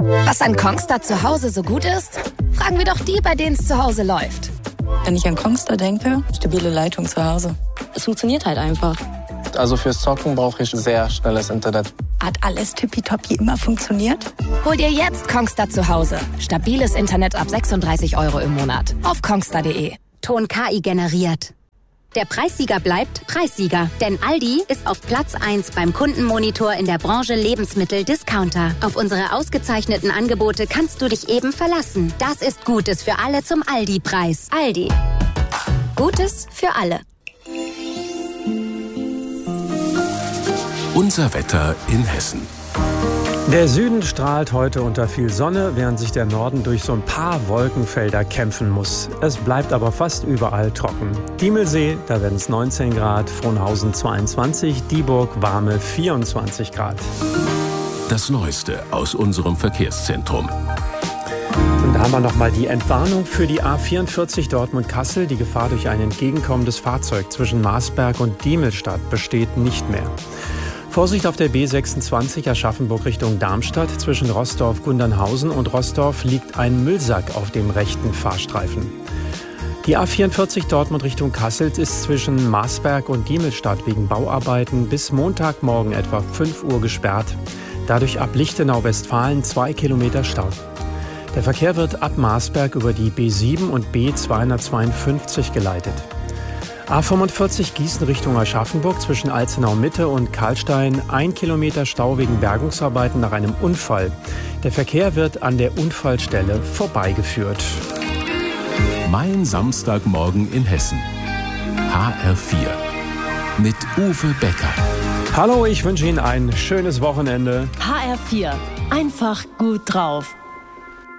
Was an Kongstar zu Hause so gut ist? Fragen wir doch die, bei denen es zu Hause läuft. Wenn ich an Kongstar denke, stabile Leitung zu Hause. Es funktioniert halt einfach. Also fürs Zocken brauche ich sehr schnelles Internet. Hat alles tippitoppi immer funktioniert? Hol dir jetzt Kongstar zu Hause. Stabiles Internet ab 36 € im Monat. Auf kongstar.de. Ton KI generiert. Der Preissieger bleibt Preissieger, denn Aldi ist auf Platz 1 beim Kundenmonitor in der Branche Lebensmittel-Discounter. Auf unsere ausgezeichneten Angebote kannst du dich eben verlassen. Das ist Gutes für alle zum Aldi-Preis. Aldi. Gutes für alle. Unser Wetter in Hessen. Der Süden strahlt heute unter viel Sonne, während sich der Norden durch so ein paar Wolkenfelder kämpfen muss. Es bleibt aber fast überall trocken. Diemelsee, da werden es 19 Grad, Frohnhausen 22, Dieburg warme 24 Grad. Das Neueste aus unserem Verkehrszentrum. Und da haben wir nochmal die Entwarnung für die A44 Dortmund-Kassel. Die Gefahr durch ein entgegenkommendes Fahrzeug zwischen Marsberg und Diemelstadt besteht nicht mehr. Vorsicht auf der B26 Aschaffenburg Richtung Darmstadt. Zwischen Rossdorf-Gundernhausen und Rossdorf liegt ein Müllsack auf dem rechten Fahrstreifen. Die A44 Dortmund Richtung Kassel ist zwischen Marsberg und Diemelstadt wegen Bauarbeiten bis Montagmorgen etwa 5 Uhr gesperrt. Dadurch ab Lichtenau, Westfalen 2 Kilometer Stau. Der Verkehr wird ab Marsberg über die B7 und B252 geleitet. A45 Gießen Richtung Aschaffenburg zwischen Alzenau Mitte und Karlstein 1 Kilometer Stau wegen Bergungsarbeiten nach einem Unfall. Der Verkehr wird an der Unfallstelle vorbeigeführt. Mein Samstagmorgen in Hessen. HR4 mit Uwe Becker. Hallo, ich wünsche Ihnen ein schönes Wochenende. HR4, einfach gut drauf.